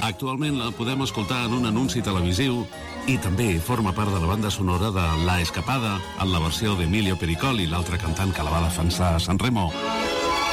Actualment la podem escoltar en un anunci televisiu i també forma part de la banda sonora de La Escapada, en la versió d'Emilio Pericol i l'altre cantant que la va defensar a Sanremo.